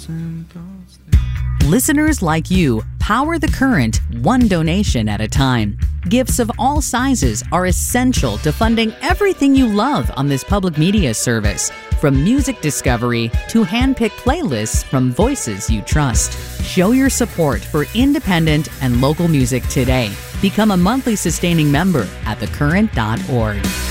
Listeners like you power the current, one donation at a time. Gifts of all sizes are essential to funding everything you love on this public media service, from music discovery to hand-picked playlists from voices you trust. Show your support for independent and local music today. Become a monthly sustaining member at thecurrent.org.